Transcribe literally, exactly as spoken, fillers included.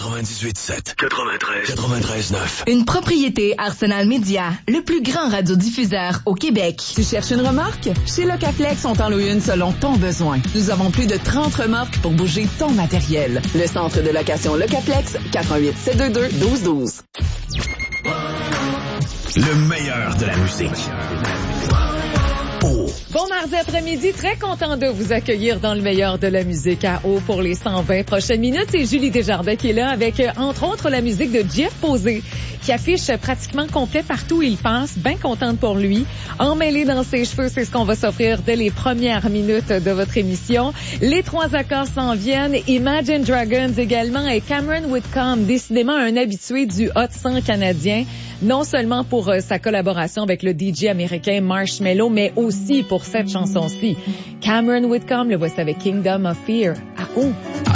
quatre-vingt-dix-huit sept, quatre-vingt-treize, quatre-vingt-treize neuf. Une propriété Arsenal Média, le plus grand radiodiffuseur au Québec. Tu cherches une remorque? Chez Locaflex, on t'en loue une selon ton besoin. Nous avons plus de trente remorques pour bouger ton matériel. Le centre de location Locaflex, quatre un huit, sept deux deux, un deux un deux. Le meilleur de la musique. Oh. Bon mardi après-midi, très content de vous accueillir dans le meilleur de la musique à eau pour les cent vingt prochaines minutes. C'est Julie Desjardins qui est là avec, entre autres, la musique de Jeff Posé, qui affiche pratiquement complet partout où il passe. Bien contente pour lui. Emmêlé dans ses cheveux, c'est ce qu'on va s'offrir dès les premières minutes de votre émission. Les trois accords s'en viennent. Imagine Dragons également et Cameron Whitcomb, décidément un habitué du Hot cent canadien. Non seulement pour euh, sa collaboration avec le D J américain Marshmello, mais aussi pour cette chanson-ci. Cameron Whitcomb, le voici avec Kingdom of Fear. À où?